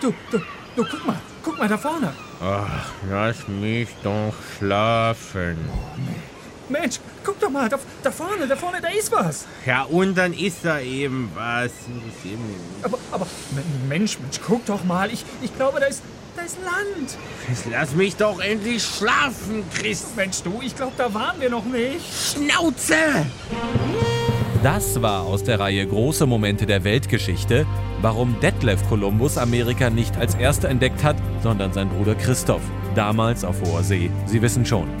Du, guck mal da vorne. Ach, lass mich doch schlafen. Mensch, guck doch mal, da vorne, da ist was. Ja, und dann ist da eben was. Aber Mensch, guck doch mal, ich glaube, da ist Land. Jetzt lass mich doch endlich schlafen, Chris. Mensch, du, ich glaube, da waren wir noch nicht. Schnauze! Das war aus der Reihe Große Momente der Weltgeschichte, warum Detlef Kolumbus Amerika nicht als Erster entdeckt hat, sondern sein Bruder Christoph, damals auf hoher See. Sie wissen schon.